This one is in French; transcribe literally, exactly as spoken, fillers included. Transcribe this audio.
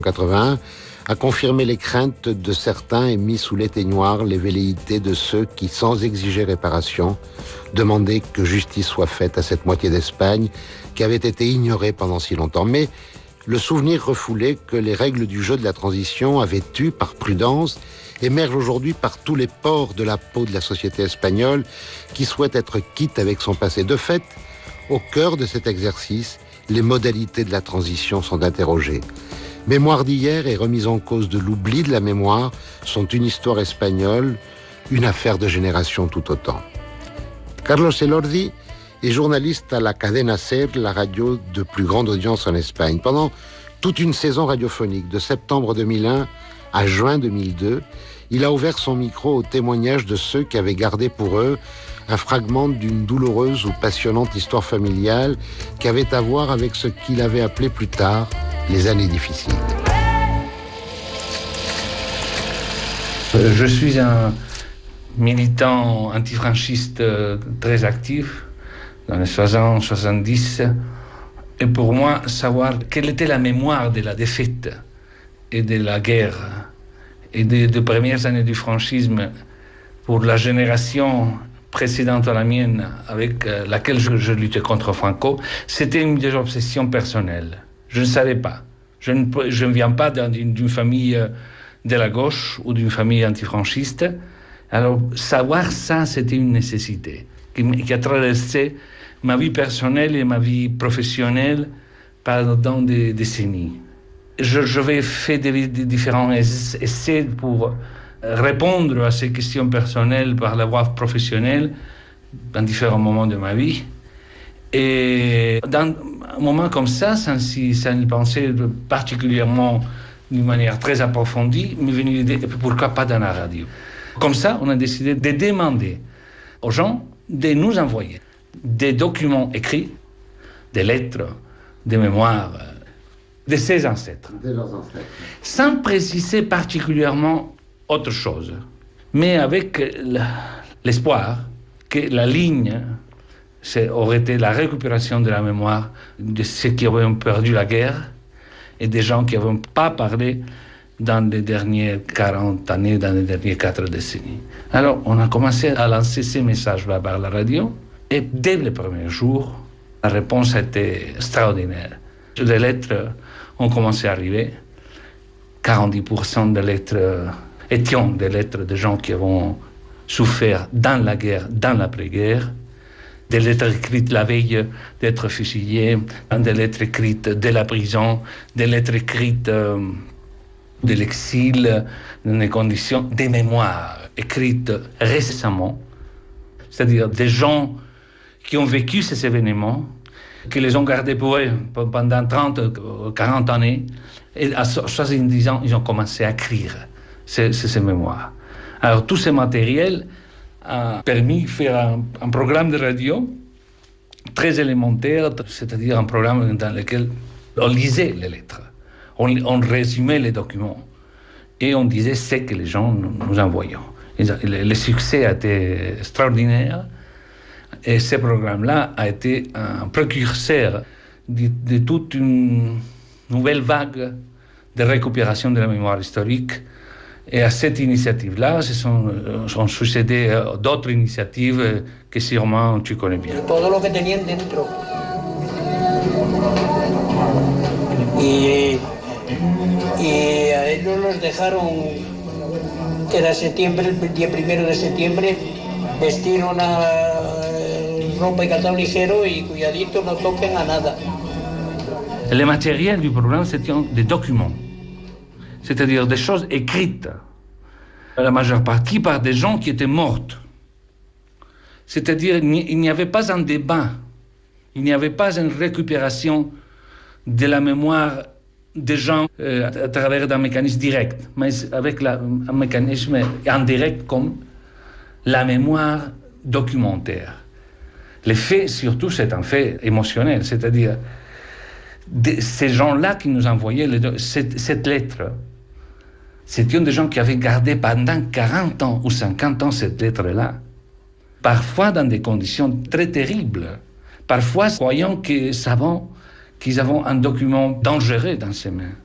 quatre-vingt-un a confirmé les craintes de certains et mis sous l'éteignoir les velléités de ceux qui, sans exiger réparation, demandaient que justice soit faite à cette moitié d'Espagne qui avait été ignorée pendant si longtemps. Mais le souvenir refoulé que les règles du jeu de la transition avaient eu, par prudence, émerge aujourd'hui par tous les pores de la peau de la société espagnole qui souhaite être quitte avec son passé. De fait, au cœur de cet exercice, les modalités de la transition sont interrogées. Mémoire d'hier et remise en cause de l'oubli de la mémoire sont une histoire espagnole, une affaire de génération tout autant. Carlos Elordi est journaliste à la Cadena Ser, la radio de plus grande audience en Espagne. Pendant toute une saison radiophonique, de septembre deux mille un à juin deux mille deux, il a ouvert son micro au témoignage de ceux qui avaient gardé pour eux un fragment d'une douloureuse ou passionnante histoire familiale qui avait à voir avec ce qu'il avait appelé plus tard les années difficiles. Je suis un militant antifranchiste très actif dans les soixante soixante-dix, et pour moi, savoir quelle était la mémoire de la défaite et de la guerre et des de premières années du franchisme pour la génération précédente à la mienne avec laquelle je, je luttais contre Franco, c'était une des obsessions personnelles. Je ne savais pas. Je ne, je ne viens pas d'une, d'une famille de la gauche ou d'une famille antifranchiste. Alors, savoir ça, c'était une nécessité qui, qui a traversé ma vie personnelle et ma vie professionnelle pendant des décennies. Je, je vais faire des, des différents essais pour répondre à ces questions personnelles par la voie professionnelle dans différents moments de ma vie. Et dans un moment comme ça, sans, sans y penser particulièrement d'une manière très approfondie, m'est venue l'idée, pourquoi pas dans la radio? Comme ça, on a décidé de demander aux gens de nous envoyer des documents écrits, des lettres, des mémoires de ses ancêtres, de leurs ancêtres, sans préciser particulièrement autre chose, mais avec l'espoir que la ligne aurait été la récupération de la mémoire de ceux qui avaient perdu la guerre et des gens qui n'avaient pas parlé dans les dernières quarante années, dans les dernières quatre décennies. Alors, on a commencé à lancer ces messages-là par la radio, et dès les premiers jours, la réponse a été extraordinaire. Les lettres ont commencé à arriver. quarante-dix pour cent des lettres étions des lettres de gens qui avaient souffert dans la guerre, dans l'après-guerre, des lettres écrites la veille d'être fusillés, des lettres écrites de la prison, des lettres écrites euh, de l'exil, dans des conditions, des mémoires écrites récemment, c'est-à-dire des gens qui ont vécu ces événements, qui les ont gardés pour eux pendant trente, quarante années, et à soixante-dix ans, ils ont commencé à écrire ces, ces, ces mémoires. Alors, tout ce matériel a permis de faire un, un programme de radio très élémentaire, c'est-à-dire un programme dans lequel on lisait les lettres, on, on résumait les documents et on disait ce que les gens nous, nous envoyaient. Et le, le succès a été extraordinaire et ce programme-là a été un précurseur de, de toute une nouvelle vague de récupération de la mémoire historique. Et à cette initiative-là, se sont, sont succédé d'autres initiatives que sûrement tu connais bien. Todo lo que tenían dentro. Y, y a ellos los dejaron, que era septiembre, el día primero de septiembre, vestir una ropa y calzado ligero y cuidadito, no toquen a nada. Le matériel du programme, c'était des documents. C'est-à-dire des choses écrites, la majeure partie par des gens qui étaient morts. C'est-à-dire il n'y avait pas un débat, il n'y avait pas une récupération de la mémoire des gens euh, à travers un mécanisme direct, mais avec la, un mécanisme indirect comme la mémoire documentaire. Les faits, surtout, c'est un fait émotionnel, c'est-à-dire de, ces gens-là qui nous envoyaient les, cette, cette lettre, c'était des gens qui avaient gardé pendant quarante ans ou cinquante ans cette lettre-là, parfois dans des conditions très terribles, parfois croyant que savant qu'ils avaient un document dangereux dans ses mains.